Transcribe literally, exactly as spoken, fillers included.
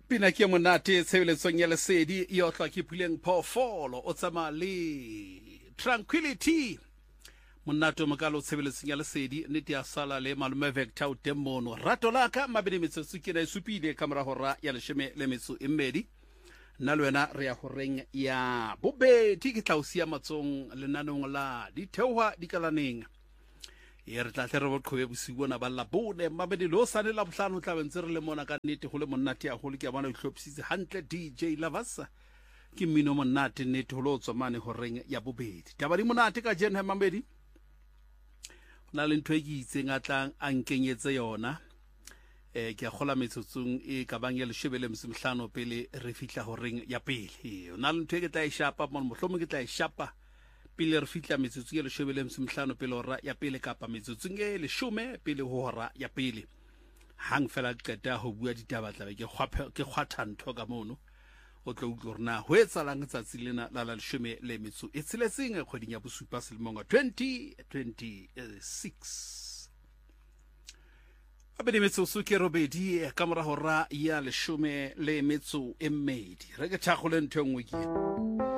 Pina ke monate tshebeletsong ya lesedi e otlwa ke Puleng Phoofolo o tsama le Tranquility monate mo ka lo tshebeletsong ya lesedi nnete ya sala le malume Vector Demono rato la ka mabedi metsotso ke na supile kamera hora ya leshome le metso e mmedi nna le wena re ya horeng ya bobedi ke tlausia matsong lenanong la ditheoha dikalaneng e re tla tle re boqhobe bosigo na balla bone mabedi lo sane la bohlano tla bentse re le mona ka nnete go le monnate ya go le ke bona o hlopsitse hantle D J Lavasa ke mmino monnate nnete ho lo tswa mane horeng ya bobedi taba di monate ka jena mabedi na le ntwe ke itseng a tlang a nkenyetse yona eh ke a gola metsotsong e ka bang ya leshebele msimhlano pele re fitla horeng ya pele na le ntwe ke tla e shapa mo mohlomo ke tla e shapa pele re fitla metsotso ya leshebele msimhlano pele hora ya pele kapa metsotso e leshome pele ho hora ya pele hang fela qeta ho bua ditaba tla ke khwaphe ke khwatha ntho ka mono o tlo utlwa rena ho etsalang tsatsi lena la la leshome le metso e tseletseng kgweding ya bosupa selemong twenty twenty-six abedi metsotso ke robedi ka mora hora ya leshome le metso e mmedi re ke thakgole ntho engwe ke